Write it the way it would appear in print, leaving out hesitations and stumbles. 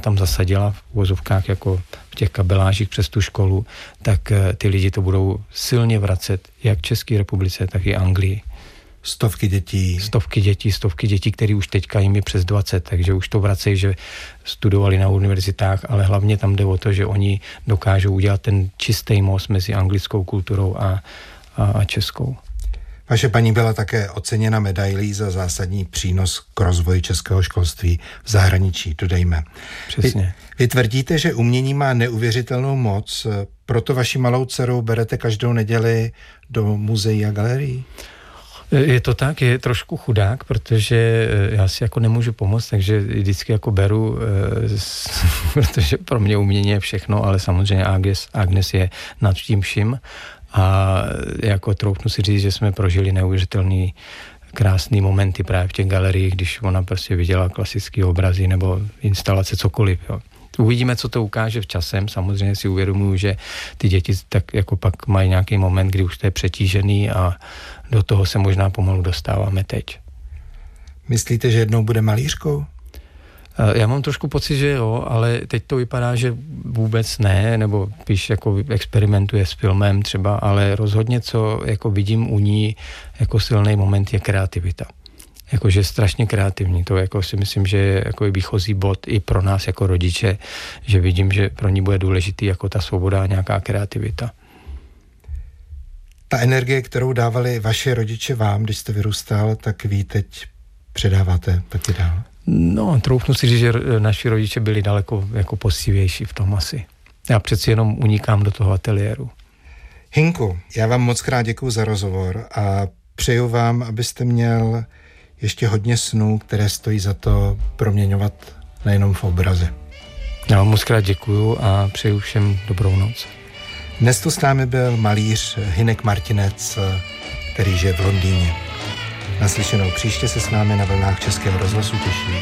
tam zasadila v uvozovkách jako v těch kabelážích přes tu školu, tak ty lidi to budou silně vracet jak České republice, tak i Anglii. Stovky dětí, které už teďka jim je přes 20, takže už to vracejí, že studovali na univerzitách, ale hlavně tam jde o to, že oni dokážou udělat ten čistý most mezi anglickou kulturou a českou. Vaše paní byla také oceněna medailí za zásadní přínos k rozvoji českého školství v zahraničí, dodejme. Přesně. Vy tvrdíte, že umění má neuvěřitelnou moc, proto vaši malou dceru berete každou neděli do muzeí a galerií? Je to tak, je trošku chudák, protože já si jako nemůžu pomoct, takže vždycky jako beru, protože pro mě umění je všechno, ale samozřejmě Agnes je nad tím vším a jako troufnu si říct, že jsme prožili neuvěřitelný krásný momenty právě v těch galeriích, když ona prostě viděla klasické obrazy nebo instalace, cokoliv, jo. Uvidíme, co to ukáže v časem. Samozřejmě si uvědomuji, že ty děti tak jako pak mají nějaký moment, kdy už to je přetížený a do toho se možná pomalu dostáváme teď. Myslíte, že jednou bude malířkou? Já mám trošku pocit, že jo, ale teď to vypadá, že vůbec ne, nebo spíš jako experimentuje s filmem třeba, ale rozhodně, co jako vidím u ní jako silný moment, je kreativita. Jakože strašně kreativní. To jako si myslím, že je jako výchozí bod i pro nás jako rodiče, že vidím, že pro ní bude důležitý jako ta svoboda a nějaká kreativita. Ta energie, kterou dávali vaše rodiče vám, když jste vyrůstal, tak vy teď předáváte taky dál? No, troufnu si říct, že naši rodiče byli daleko jako poctivější v tom asi. Já přeci jenom unikám do toho ateliéru. Hinku, já vám moc krát děkuju za rozhovor a přeju vám, abyste měl ještě hodně snů, které stojí za to proměňovat nejenom v obrazy. Já vám moc krát děkuju a přeju všem dobrou noc. Dnes tu s námi byl malíř Hynek Martinec, který žije v Londýně. Naslyšenou, příště se s námi na vlnách Českého rozhlasu těší